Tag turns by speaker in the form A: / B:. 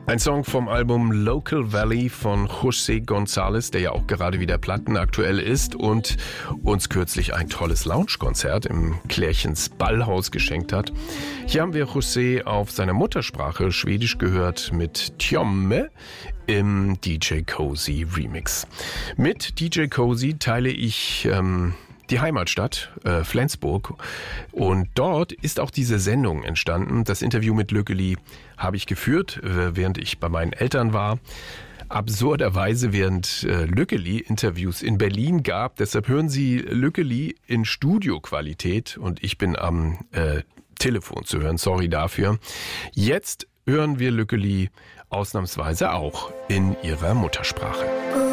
A: Ein Song vom Album Local Valley von José González, der ja auch gerade wieder plattenaktuell ist und uns kürzlich ein tolles Lounge-Konzert im Klärchens Ballhaus geschenkt hat. Hier haben wir José auf seiner Muttersprache Schwedisch gehört mit Tjomme im DJ Cozy Remix. Mit DJ Cozy teile ich die Heimatstadt, Flensburg. Und dort ist auch diese Sendung entstanden. Das Interview mit Lückeli habe ich geführt, während ich bei meinen Eltern war. Absurderweise, während Lückeli Interviews in Berlin gab. Deshalb hören Sie Lückeli in Studioqualität und ich bin am Telefon zu hören. Sorry dafür. Jetzt hören wir Lückeli ausnahmsweise auch in ihrer Muttersprache.